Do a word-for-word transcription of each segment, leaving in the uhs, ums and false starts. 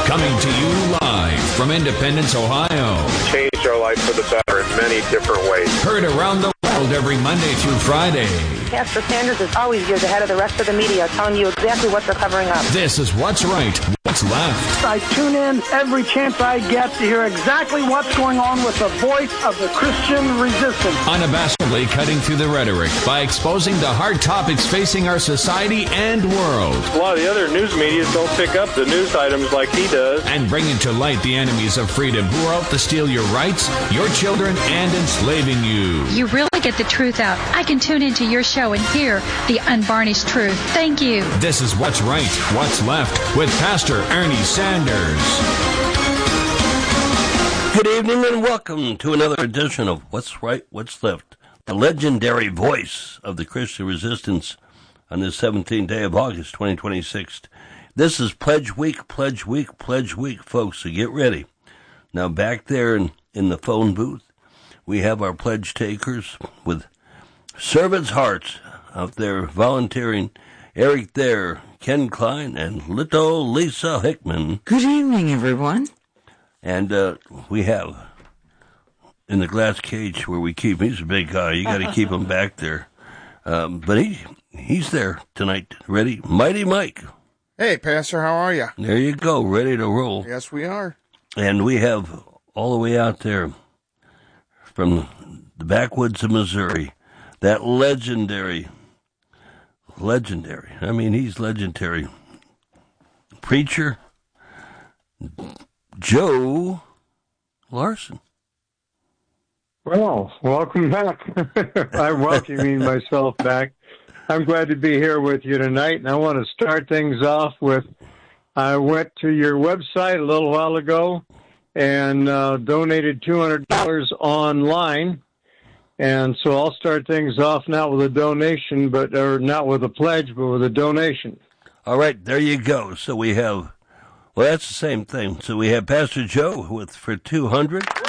Coming to you live from Independence, Ohio. Changed our life for the better in many different ways. Heard around the world every Monday through Friday. Pastor Sanders is always years ahead of the rest of the media, telling you exactly what they're covering up. This is What's Right, What's Left. I tune in every chance I get to hear exactly what's going on with the voice of the Christian resistance. Unabashedly cutting through the rhetoric by exposing the hard topics facing our society and world. A lot of the other news media don't pick up the news items like he does. And bringing to light the enemies of freedom who are out to steal your rights, your children, and enslaving you. You really get the truth out. I can tune into your show and hear the unvarnished truth. Thank you. This is What's Right, What's Left with Pastor Ernie Sanders. Good evening and welcome to another edition of What's Right, What's Left, the legendary voice of the Christian resistance on the seventeenth day of August, twenty twenty-six. This is Pledge Week, Pledge Week, Pledge Week, folks, so get ready. Now back there in, in the phone booth, we have our pledge takers with servants' hearts out there volunteering. Eric there, Ken Klein, and little Lisa Hickman. Good evening, everyone. And uh, we have in the glass cage where we keep, he's a big guy, you got to keep him back there. Um, but he he's there tonight, ready. Mighty Mike. Hey, Pastor, how are you? There you go, ready to roll. Yes, we are. And we have all the way out there from the backwoods of Missouri, that legendary, legendary, I mean, he's legendary, preacher, Joe Larson. Well, welcome back. I'm welcoming myself back. I'm glad to be here with you tonight, and I want to start things off with, I went to your website a little while ago and uh, donated two hundred dollars online, and so I'll start things off not with a donation, but or not with a pledge, but with a donation. All right, there you go. So we have, well, that's the same thing. So we have Pastor Joe with for two hundred dollars.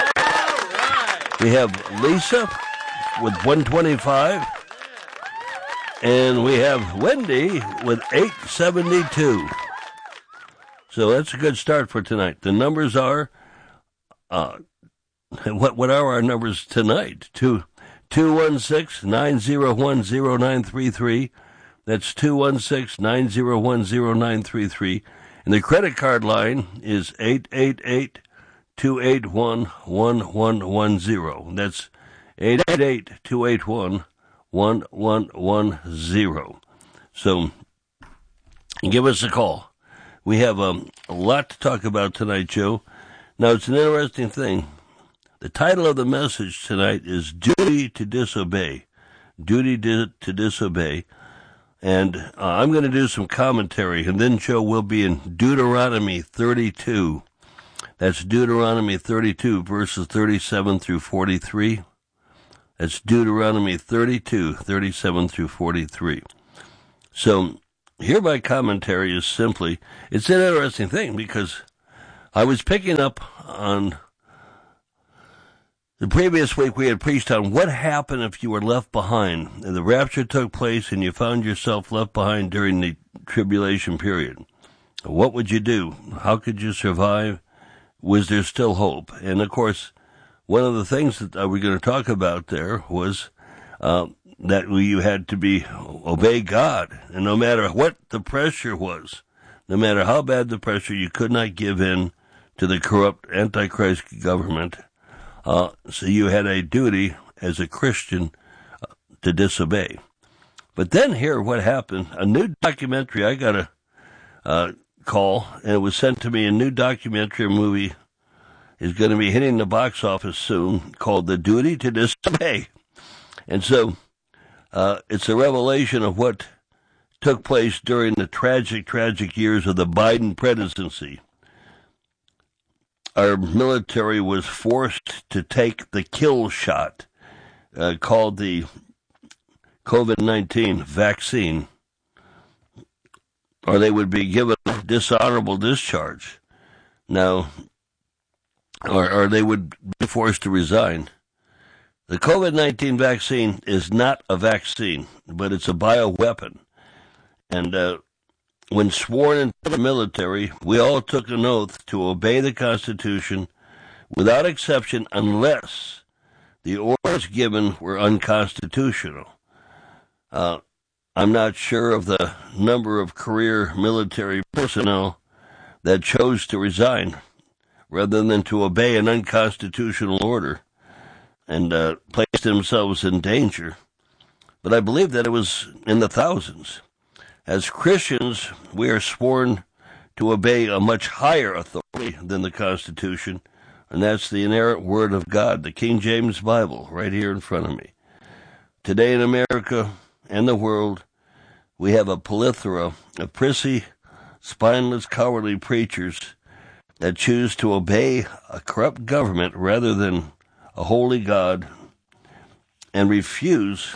We have Lisa with one hundred twenty-five dollars. And we have Wendy with eight seventy-two. So that's a good start for tonight. The numbers are, uh, what what are our numbers tonight? Two two one six nine zero one zero nine three three. That's two one six nine zero one zero nine three three. And the credit card line is eight eight eight two eight one one one one zero. That's eight eight eight two eight one one one one zero. So give us a call. We have um, a lot to talk about tonight, Joe. Now, it's an interesting thing. The title of the message tonight is Duty to Disobey. Duty to, to Disobey. And uh, I'm going to do some commentary, and then Joe will be in Deuteronomy thirty-two. That's Deuteronomy thirty-two, verses thirty-seven through forty-three. That's Deuteronomy thirty-two, thirty-seven through forty-three. So here my commentary is simply, it's an interesting thing because I was picking up on the previous week we had preached on what happened if you were left behind and the rapture took place and you found yourself left behind during the tribulation period. What would you do? How could you survive? Was there still hope? And of course, one of the things that we're going to talk about there was uh, that you had to be obey God, and no matter what the pressure was, no matter how bad the pressure, you could not give in to the corrupt Antichrist government. Uh, so you had a duty as a Christian uh, to disobey. But then here, what happened? A new documentary. I got a uh, call, and it was sent to me. A new documentary movie is going to be hitting the box office soon, called The Duty to Disobey. And so uh, it's a revelation of what took place during the tragic, tragic years of the Biden presidency. Our military was forced to take the kill shot uh, called the COVID nineteen vaccine, or they would be given a dishonorable discharge. Now, Or, or they would be forced to resign. The COVID nineteen vaccine is not a vaccine, but it's a bioweapon. And uh, when sworn into the military, we all took an oath to obey the Constitution without exception unless the orders given were unconstitutional. Uh, I'm not sure of the number of career military personnel that chose to resign rather than to obey an unconstitutional order and uh, place themselves in danger. But I believe that it was in the thousands. As Christians, we are sworn to obey a much higher authority than the Constitution, and that's the inerrant Word of God, the King James Bible, right here in front of me. Today in America and the world, we have a plethora of prissy, spineless, cowardly preachers that choose to obey a corrupt government rather than a holy God and refuse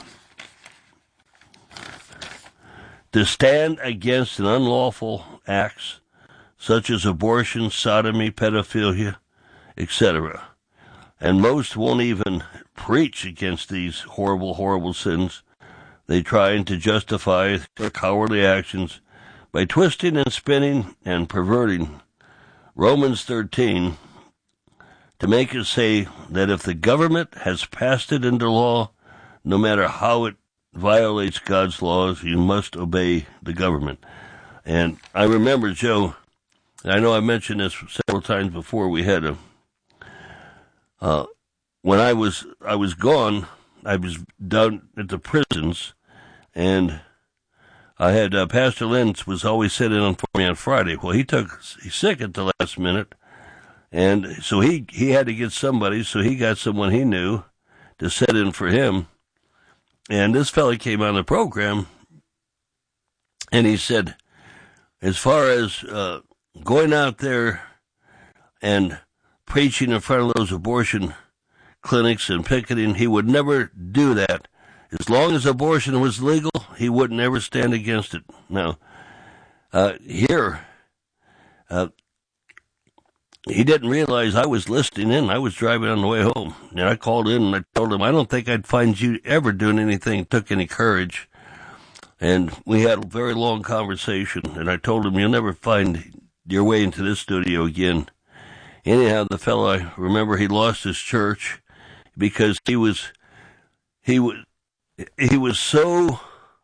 to stand against an unlawful acts such as abortion, sodomy, pedophilia, et cetera. And most won't even preach against these horrible, horrible sins. They try to justify their cowardly actions by twisting and spinning and perverting Romans thirteen to make it say that if the government has passed it into law, no matter how it violates God's laws, you must obey the government. And I remember, Joe, and I know I mentioned this several times before, we had a, uh, when I was, I was gone, I was down at the prisons, and I had, uh, Pastor Lentz was always sitting in for me on Friday. Well, he took, he's sick at the last minute, and so he, he had to get somebody, so he got someone he knew to sit in for him. And this fella came on the program, and he said, as far as uh, going out there and preaching in front of those abortion clinics and picketing, he would never do that. As long as abortion was legal, he would never stand against it. Now, uh, here, uh, he didn't realize I was listening in. I was driving on the way home, and I called in and I told him, I don't think I'd find you ever doing anything that took any courage. And we had a very long conversation, and I told him, you'll never find your way into this studio again. Anyhow, the fellow, I remember he lost his church because he was, he was, he was so,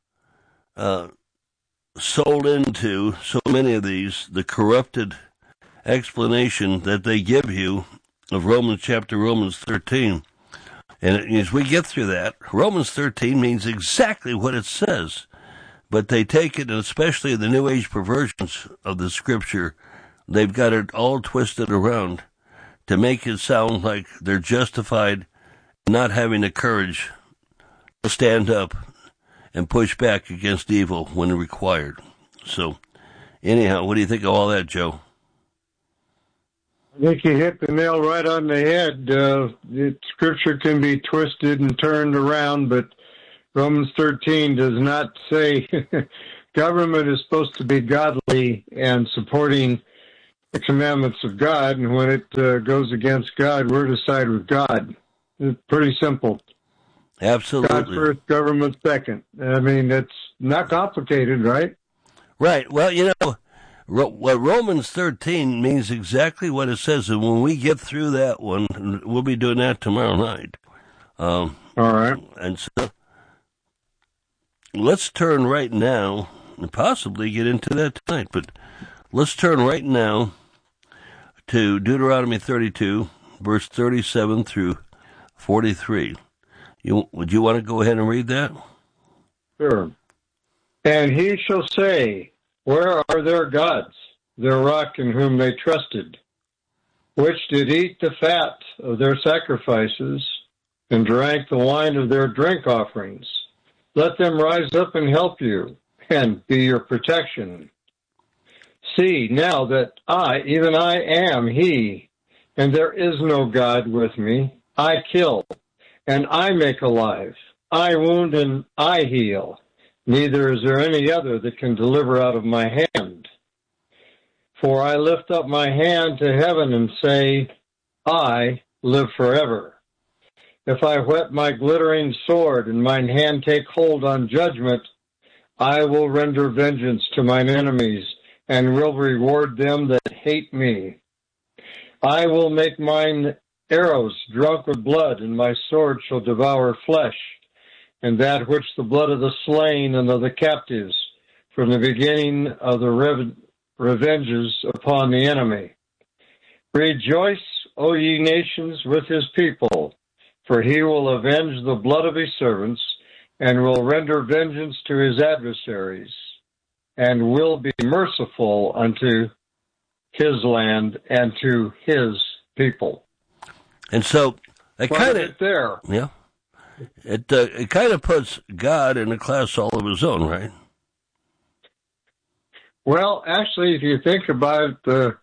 uh, sold into so many of these, the corrupted explanation that they give you of Romans chapter Romans thirteen. And as we get through that, Romans thirteen means exactly what it says. But they take it, and especially the New Age perversions of the Scripture, they've got it all twisted around to make it sound like they're justified not having the courage to stand up and push back against evil when required. So, anyhow, what do you think of all that, Joe? I think you hit the nail right on the head. Uh, it, scripture can be twisted and turned around, but Romans thirteen does not say government is supposed to be godly and supporting the commandments of God, and when it uh, goes against God, we're to side with God. It's pretty simple. Absolutely. God first, government second. I mean, it's not complicated, right? Right. Well, you know, well, Romans thirteen means exactly what it says, and when we get through that one, we'll be doing that tomorrow night. Um, All right. And so let's turn right now, and possibly get into that tonight, but let's turn right now to Deuteronomy thirty-two, verse thirty-seven through forty-three. You, would you want to go ahead and read that? Sure. And he shall say, where are their gods, their rock in whom they trusted, which did eat the fat of their sacrifices and drank the wine of their drink offerings? Let them rise up and help you and be your protection. See now that I, even I am he, and there is no God with me. I kill, and I make alive. I wound, and I heal. Neither is there any other that can deliver out of my hand. For I lift up my hand to heaven and say, I live forever. If I whet my glittering sword and mine hand take hold on judgment, I will render vengeance to mine enemies, and will reward them that hate me. I will make mine arrows drunk with blood, and my sword shall devour flesh, and that which the blood of the slain and of the captives, from the beginning of the rev- revenges upon the enemy. Rejoice, O ye nations, with his people, for he will avenge the blood of his servants, and will render vengeance to his adversaries, and will be merciful unto his land and to his people. And so it kind of there, yeah, it uh, it kind of puts God in a class all of his own, right? Well, actually, if you think about the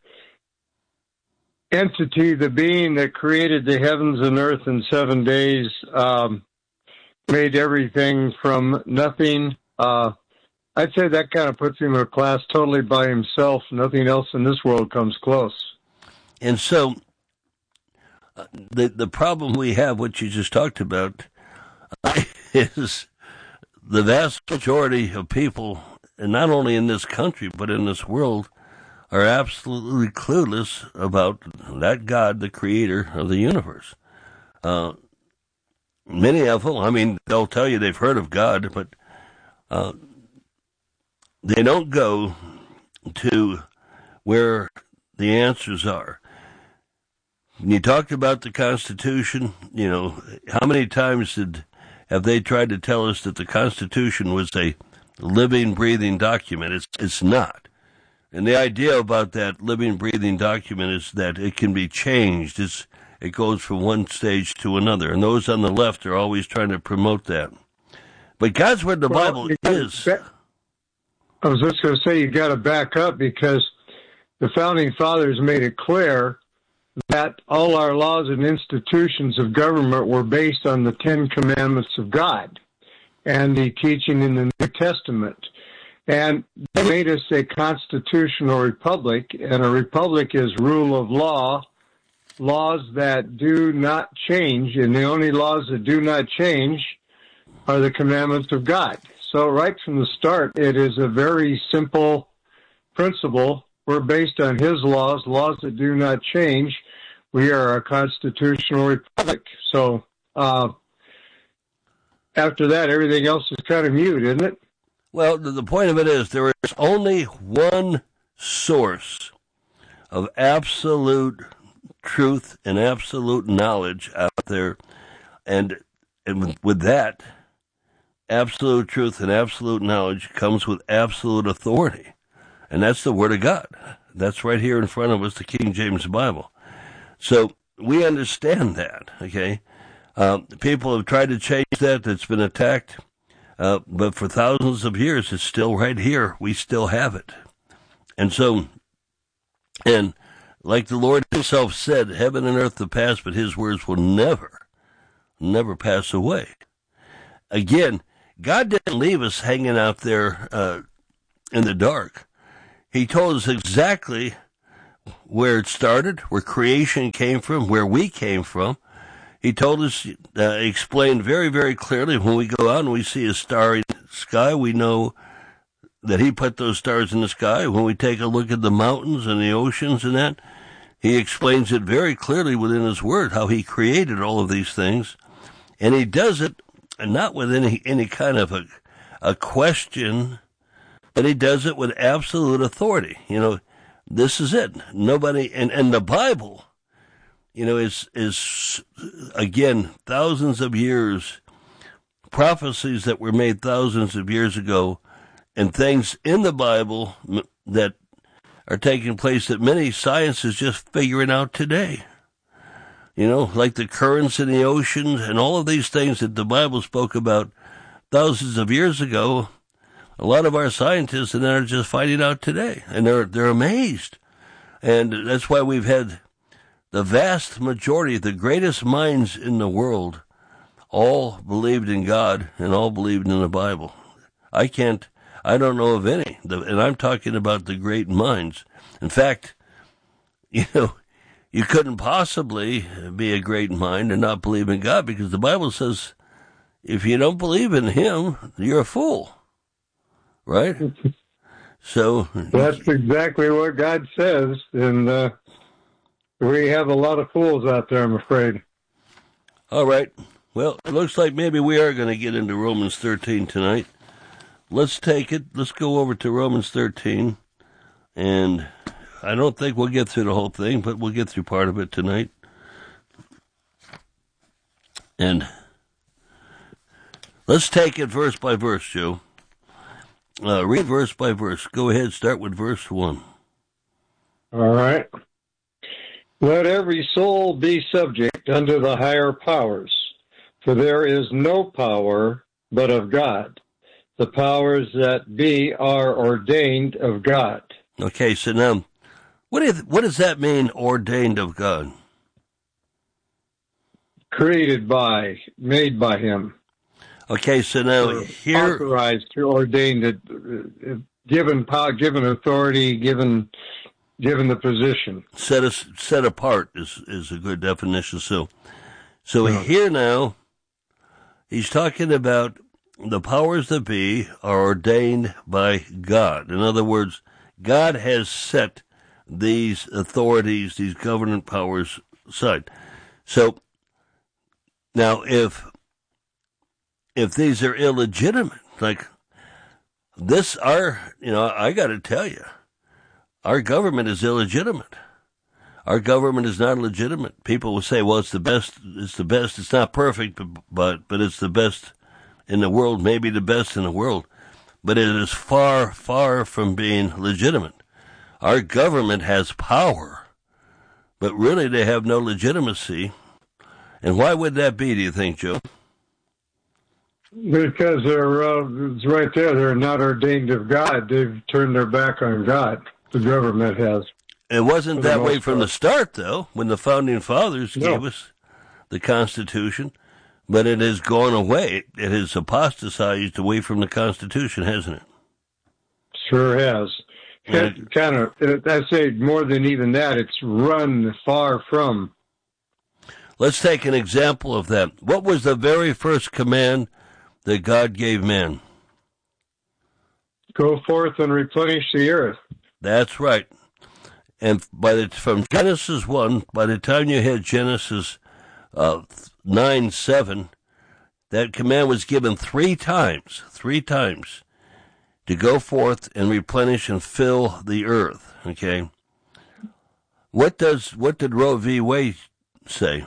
entity, the being that created the heavens and earth in seven days, um, made everything from nothing. Uh, I'd say that kind of puts him in a class totally by himself. Nothing else in this world comes close. And so uh, the the problem we have, what you just talked about, uh, is the vast majority of people, and not only in this country, but in this world, are absolutely clueless about that God, the creator of the universe. Uh, many of them, I mean, they'll tell you they've heard of God, but uh, they don't go to where the answers are. You talked about the Constitution. You know, how many times did have they tried to tell us that the Constitution was a living, breathing document? It's it's not. And the idea about that living, breathing document is that it can be changed. It's it goes from one stage to another, and those on the left are always trying to promote that. But God's word, the well, Bible is. Back, I was just going to say you got to back up, because the founding fathers made it clear that all our laws and institutions of government were based on the Ten Commandments of God and the teaching in the New Testament. And they made us a constitutional republic, and a republic is rule of law, laws that do not change, and the only laws that do not change are the commandments of God. So right from the start, it is a very simple principle. We're based on his laws, laws that do not change. We are a constitutional republic. So uh, after that, everything else is kind of mute, isn't it? Well, the point of it is there is only one source of absolute truth and absolute knowledge out there. And, and with that, absolute truth and absolute knowledge comes with absolute authority. And that's the Word of God. That's right here in front of us, the King James Bible. So we understand that, okay? Um, people have tried to change that. That's been attacked. Uh, but for thousands of years, it's still right here. We still have it. And so, and like the Lord himself said, heaven and earth will pass, but his words will never, never pass away. Again, God didn't leave us hanging out there uh, in the dark. He told us exactly where it started, where creation came from, where we came from. He told us, uh, explained very, very clearly, when we go out and we see a starry sky, we know that he put those stars in the sky. When we take a look at the mountains and the oceans and that, he explains it very clearly within his word, how he created all of these things. And he does it not with any, any kind of a, a question, but he does it with absolute authority. You know, this is it. Nobody, and, and the Bible, you know, is, is, again, thousands of years, prophecies that were made thousands of years ago, and things in the Bible that are taking place that many science is just figuring out today. You know, like the currents in the oceans and all of these things that the Bible spoke about thousands of years ago, a lot of our scientists and that are just finding out today, and they're they're amazed. And that's why we've had the vast majority, the greatest minds in the world, all believed in God and all believed in the Bible. I can't, I don't know of any, and I'm talking about the great minds. In fact, you know, you couldn't possibly be a great mind and not believe in God, because the Bible says if you don't believe in him, you're a fool. right? So that's exactly what God says, and uh, we have a lot of fools out there, I'm afraid. All right. Well, it looks like maybe we are going to get into Romans thirteen tonight. Let's take it. Let's go over to Romans thirteen, and I don't think we'll get through the whole thing, but we'll get through part of it tonight. And let's take it verse by verse, Joe. Uh, read verse by verse. Go ahead, start with verse one. All right. Let every soul be subject unto the higher powers, for there is no power but of God. The powers that be are ordained of God. Okay, so now, what, is, what does that mean, ordained of God? Created by, made by Him. Okay, so now here... Authorized, ordained, uh, given power, given authority, given given the position. Set, us, set apart is, is a good definition. So, so Yeah. here now, he's talking about the powers that be are ordained by God. In other words, God has set these authorities, these government powers aside. So, now if if these are illegitimate, like this, our, you know, I got to tell you, our government is illegitimate. Our government is not legitimate. People will say, well, it's the best, it's the best, it's not perfect, but, but, but it's the best in the world, maybe the best in the world. But it is far, far from being legitimate. Our government has power, but really they have no legitimacy. And why would that be, do you think, Joe? Because they're, uh, it's right there, they're not ordained of God. They've turned their back on God. The government has. It wasn't For the that way most from the start, though, when the Founding Fathers No. gave us the Constitution. But it has gone away. It has apostatized away from the Constitution, hasn't it? Sure has. Right. It kind of, I say more than even that, it's run far from. Let's take an example of that. What was the very first command that God gave man? Go forth and replenish the earth. That's right. And by the from Genesis one, by the time you hit Genesis uh, nine seven, that command was given three times, three times, to go forth and replenish and fill the earth. Okay. What does what did Roe v. Wade say?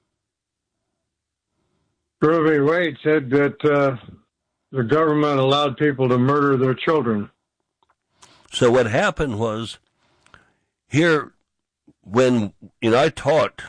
Roe v. Wade said that uh, the government allowed people to murder their children. So what happened was, here, when, you know, I taught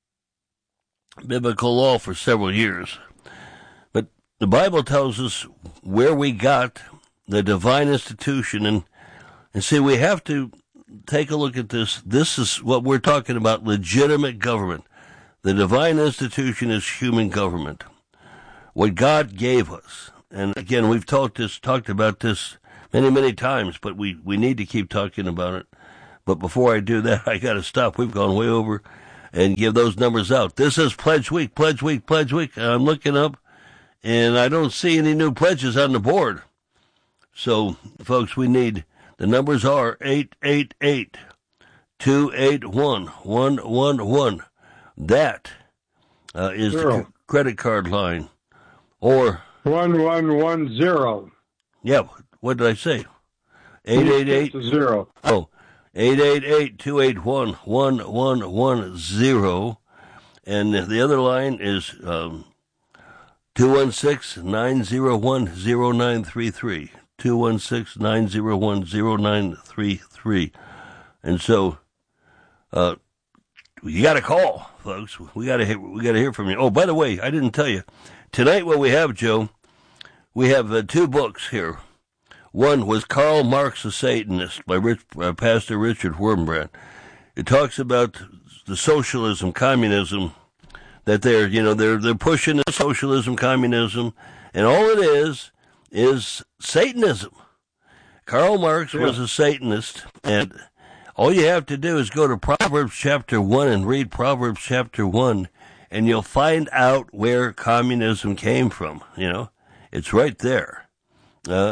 biblical law for several years, but the Bible tells us where we got the divine institution, and, and see, we have to take a look at this. This is what we're talking about, legitimate government. The divine institution is human government. What God gave us. And again, we've talked this, talked about this many, many times, but we, we need to keep talking about it. But before I do that, I got to stop. We've gone way over and give those numbers out. This is Pledge Week, Pledge Week, Pledge Week. I'm looking up, and I don't see any new pledges on the board. So, folks, we need, the numbers are eight eight eight, two eight one, one one one. That uh, is Zero. the credit card line. Or one one one zero. Yeah, what did I say? eight eight eight Zero. Oh, eight eight eight, two eight one, one one one zero. And the other line is um, two one six, nine zero one, zero nine three three. two one six, nine zero one, zero nine three three. And so, uh, you got to call, folks. We got to hear, we got to hear from you. Oh, by the way, I didn't tell you. Tonight what we have, Joe, we have uh, two books here. One was Karl Marx, the Satanist, by Rich, uh, Pastor Richard Wurmbrand. It talks about the socialism, communism, that they're, you know, they're they're pushing the socialism, communism, and all it is is Satanism. Karl Marx Yeah. was a Satanist, and all you have to do is go to Proverbs chapter one and read Proverbs chapter one, and you'll find out where communism came from. You know, it's right there. Uh,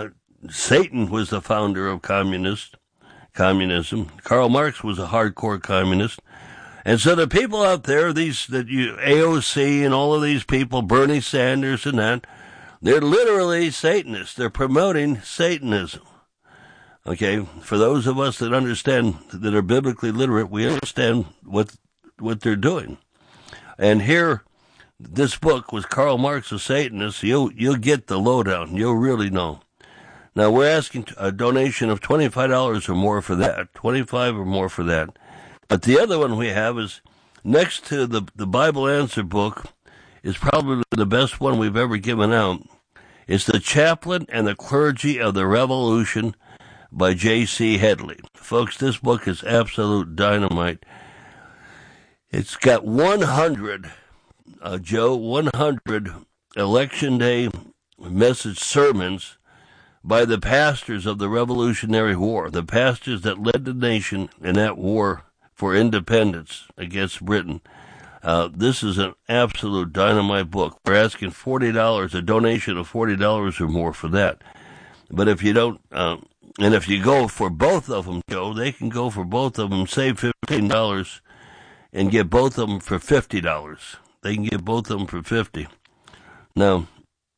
Satan was the founder of communist communism. Karl Marx was a hardcore communist. And so the people out there, these that you A O C and all of these people, Bernie Sanders and that, they're literally Satanists. They're promoting Satanism. Okay, for those of us that understand, that are biblically literate, we understand what what they're doing. And here, this book was Karl Marx, a Satanist. You'll you'll get the lowdown. You'll really know. Now we're asking a donation of twenty-five dollars or more for that, twenty-five or more for that. But the other one we have is next to the the Bible Answer book, is probably the best one we've ever given out. It's The Chaplain and the Clergy of the Revolution by J C Headley. Folks, this book is absolute dynamite. It's got one hundred, uh, Joe, one hundred Election Day message sermons by the pastors of the Revolutionary War, the pastors that led the nation in that war for independence against Britain. Uh, this is an absolute dynamite book. We're asking forty dollars, a donation of forty dollars or more for that. But if you don't, uh, and if you go for both of them, Joe, they can go for both of them, save fifteen dollars, and get both of them for fifty dollars. They can get both of them for fifty dollars. Now,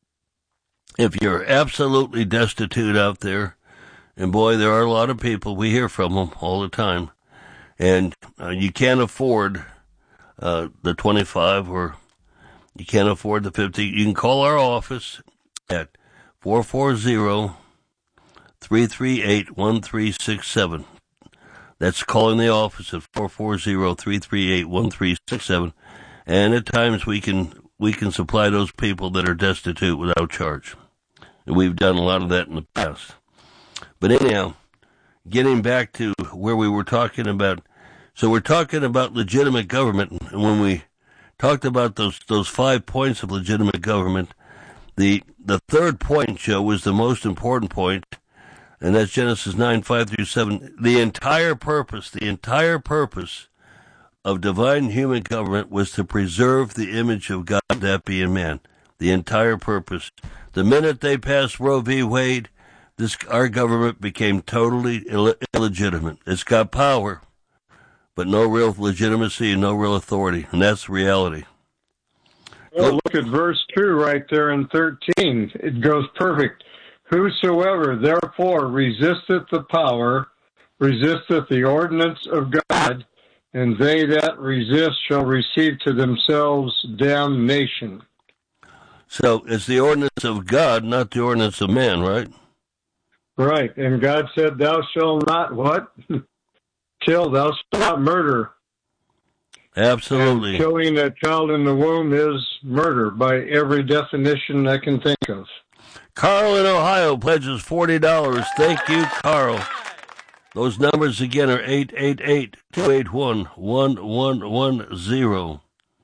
if you're absolutely destitute out there, and boy, there are a lot of people, we hear from them all the time, and uh, you can't afford uh, the twenty-five or you can't afford the fifty, you can call our office at four four zero, three three eight, one three six seven. That's calling the office at four four zero, three three eight, one three six seven. And at times we can we can supply those people that are destitute without charge. And we've done a lot of that in the past. But anyhow, getting back to where we were talking about, so we're talking about legitimate government, and when we talked about those those five points of legitimate government, the the third point, Joe, was the most important point, and that's Genesis nine, five through seven. The entire purpose, the entire purpose of divine human government was to preserve the image of God, that being man. The entire purpose. The minute they passed Roe v. Wade, this our government became totally Ill- illegitimate. It's got power, but no real legitimacy and no real authority, and that's reality. Well, look at verse two right there in thirteen. It goes perfect. Whosoever therefore resisteth the power, resisteth the ordinance of God, and they that resist shall receive to themselves damnation. So it's the ordinance of God, not the ordinance of man, right? Right. And God said, thou shalt not what? Kill, thou shalt not murder. Absolutely. And killing a child in the womb is murder by every definition I can think of. Carl in Ohio pledges forty dollars. Thank you, Carl. Those numbers again are eight eight eight, two eight one, one one one zero.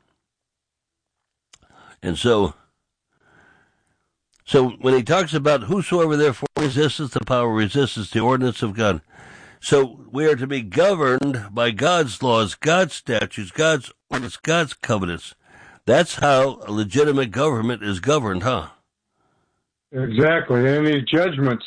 And so, so when he talks about whosoever therefore resisteth the power, resisteth the ordinance of God. So we are to be governed by God's laws, God's statutes, God's ordinance, God's covenants. That's how a legitimate government is governed, huh? Exactly. And these judgments.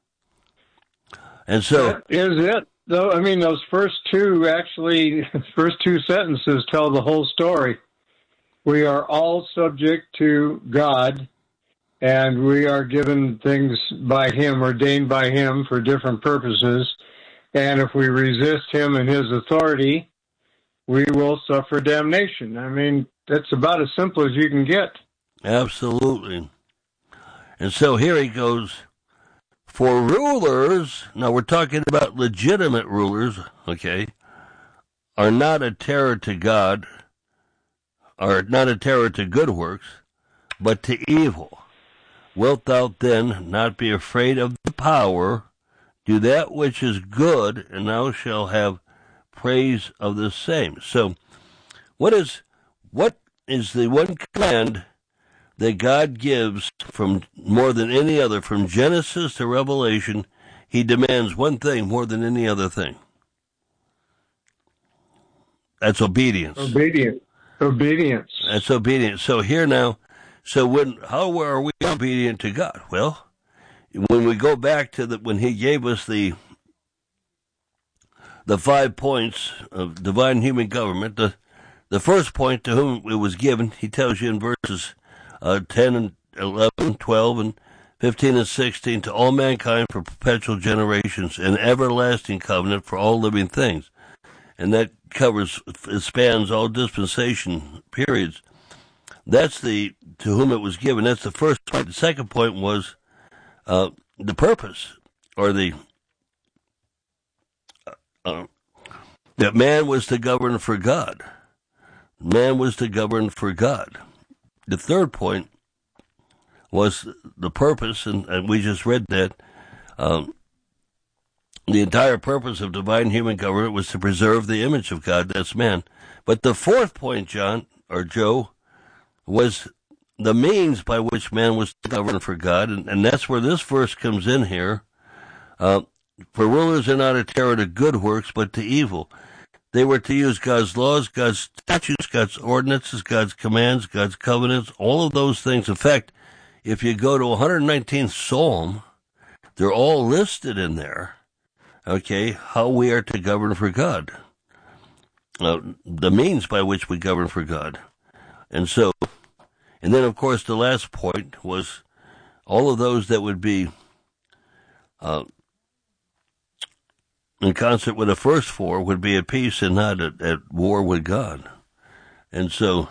And so that is it. Though I mean, those first two actually, first two sentences tell the whole story. We are all subject to God, and we are given things by Him, ordained by Him for different purposes. And if we resist Him and His authority, we will suffer damnation. I mean, that's about as simple as you can get. Absolutely. And so here he goes. For rulers, now we're talking about legitimate rulers, okay, are not a terror to God, are not a terror to good works, but to evil. Wilt thou then not be afraid of the power? Do that which is good, and thou shalt have praise of the same. So, what is what is the one command that God gives from more than any other, from Genesis to Revelation? He demands one thing more than any other thing. That's obedience. Obedience. Obedience. That's obedience. So here now, so when how are we obedient to God? Well, when we go back to the, when he gave us the the five points of divine human government, the the first point to whom it was given, he tells you in verses uh, ten and eleven, twelve, and fifteen and sixteen, to all mankind for perpetual generations, an everlasting covenant for all living things. And that covers, it spans all dispensation periods. That's the, to whom it was given. That's the first point. The second point was uh, the purpose, or the, uh, that man was to govern for God. Man was to govern for God. The third point was the purpose, and, and we just read that. Um, the entire purpose of divine human government was to preserve the image of God, that's man. But the fourth point, John, or Joe, was the means by which man was to govern for God, and, and that's where this verse comes in here. Uh, for rulers are not a terror to good works, but to evil. They were to use God's laws, God's statutes, God's ordinances, God's commands, God's covenants, all of those things. In fact, if you go to one hundred nineteenth Psalm, they're all listed in there, okay, how we are to govern for God, uh, the means by which we govern for God. And so, and then, of course, the last point was all of those that would be uh, in concert with the first four would be at peace and not at, at war with God. And so,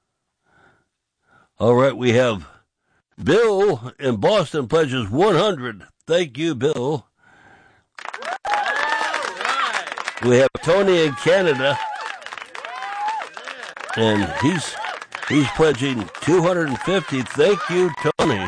all right, we have Bill in Boston pledges one hundred. Thank you, Bill. All right. We have Tony in Canada, and he's he's pledging two hundred fifty. Thank you, Tony.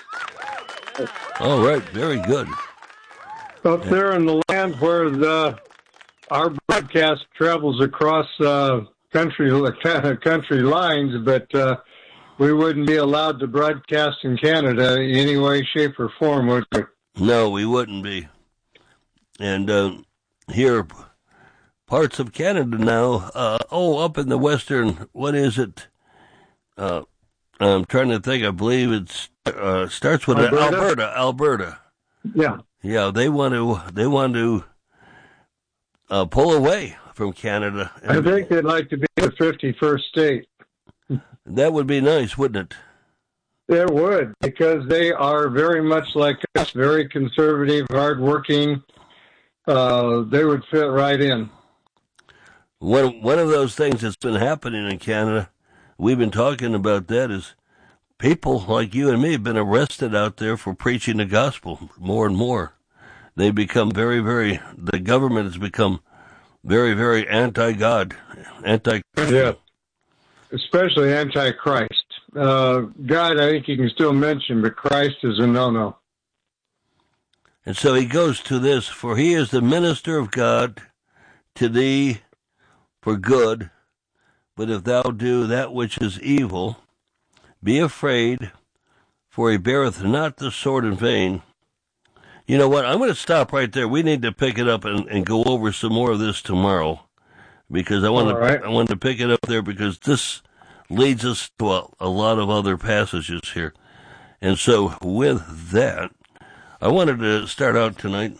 All right, very good. Up there in the land where the, our broadcast travels across uh, country country lines, but uh, we wouldn't be allowed to broadcast in Canada in any way, shape, or form, would we? No, we wouldn't be. And uh, here, parts of Canada now, uh, oh, up in the western, what is it? Uh, I'm trying to think, I believe it uh, starts with Alberta? An Alberta, Alberta. Yeah. Yeah, they want to, they want to uh, pull away from Canada. I think they'd like to be the fifty-first state. That would be nice, wouldn't it? It would, because they are very much like us, very conservative, hardworking. Uh, they would fit right in. One one of those things that's been happening in Canada, we've been talking about that, is people like you and me have been arrested out there for preaching the gospel more and more. They become very, very, the government has become very, very anti-God, anti-Christian. Yeah. Especially Antichrist. Uh, God, I think you can still mention, but Christ is a no-no. And so he goes to this, for he is the minister of God to thee for good, but if thou do that which is evil, be afraid, for he beareth not the sword in vain. You know what? I'm going to stop right there. We need to pick it up and, and go over some more of this tomorrow, because I want to right. I want to pick it up there, because this leads us to a, a lot of other passages here. And so with that, I wanted to start out tonight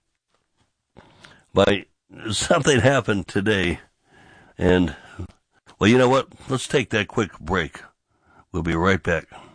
by something happened today. And, well, you know what? Let's take that quick break. We'll be right back.